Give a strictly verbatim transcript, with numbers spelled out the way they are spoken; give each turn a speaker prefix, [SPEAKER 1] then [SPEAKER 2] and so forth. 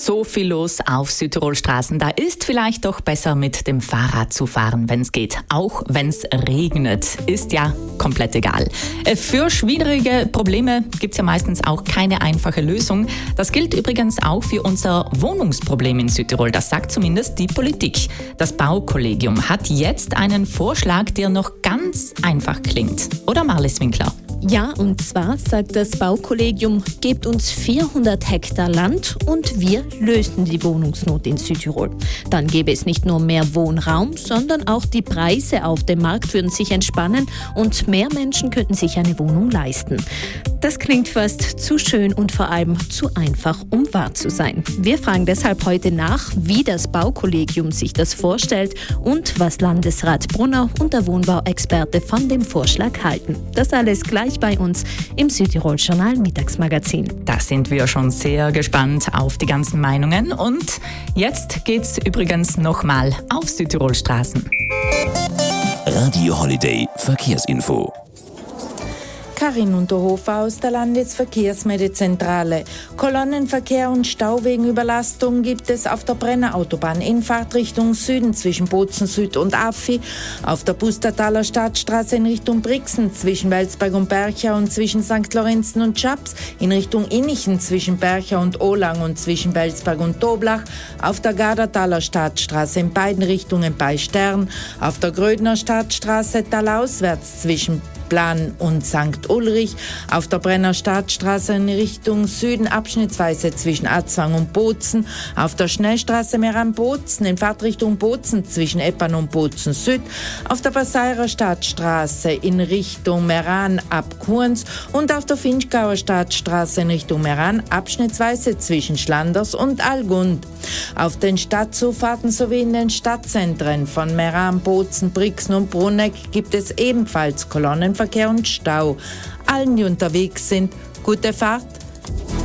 [SPEAKER 1] so viel los auf Südtirolstraßen. Da ist vielleicht doch besser mit dem Fahrrad zu fahren, wenn es geht. Auch wenn es regnet. Ist ja komplett egal. Für schwierige Probleme gibt es ja meistens auch keine einfache Lösung. Das gilt übrigens auch für unser Wohnungsproblem in Südtirol. Das sagt zumindest die Politik. Das Baukollegium hat jetzt einen Vorschlag, der noch ganz einfach klingt. Oder Marlies Winkler?
[SPEAKER 2] Ja, und zwar sagt das Baukollegium, gebt uns vierhundert Hektar Land und wir lösen die Wohnungsnot in Südtirol. Dann gäbe es nicht nur mehr Wohnraum, sondern auch die Preise auf dem Markt würden sich entspannen und mehr Menschen könnten sich eine Wohnung leisten. Das klingt fast zu schön und vor allem zu einfach, um wahr zu sein. Wir fragen deshalb heute nach, wie das Baukollegium sich das vorstellt und was Landesrat Brunner und der Wohnbauexperte von dem Vorschlag halten. Das alles gleich bei uns im Südtirol-Journal Mittagsmagazin.
[SPEAKER 1] Da sind wir schon sehr gespannt auf die ganzen Meinungen. Und jetzt geht's übrigens nochmal auf Südtirolstraßen.
[SPEAKER 3] Radio Holiday Verkehrsinfo.
[SPEAKER 4] Karin Unterhofer aus der Landesverkehrsmeldezentrale. Kolonnenverkehr und Stauwegenüberlastung gibt es auf der Brennerautobahn in Fahrtrichtung Süden zwischen Bozen Süd und Affi, auf der Pustertaler Stadtstraße in Richtung Brixen zwischen Welsberg und Berchau und zwischen Sankt Lorenzen und Schaps, in Richtung Innichen zwischen Berchau und Olang und zwischen Welsberg und Toblach, auf der Gardertaler Stadtstraße in beiden Richtungen bei Stern, auf der Grödner Stadtstraße talauswärts zwischen Plan und Sankt Ulrich, auf der Brenner Stadtstraße in Richtung Süden abschnittsweise zwischen Atzwang und Bozen, auf der Schnellstraße Meran-Bozen in Fahrtrichtung Bozen zwischen Eppan und Bozen Süd, auf der Passairer Stadtstraße in Richtung Meran ab Kurns und auf der Finchgauer Stadtstraße in Richtung Meran abschnittsweise zwischen Schlanders und Algund. Auf den Stadtzufahrten sowie in den Stadtzentren von Meran, Bozen, Brixen und Bruneck gibt es ebenfalls Kolonnenverkehr und Stau. Allen, die unterwegs sind, gute Fahrt.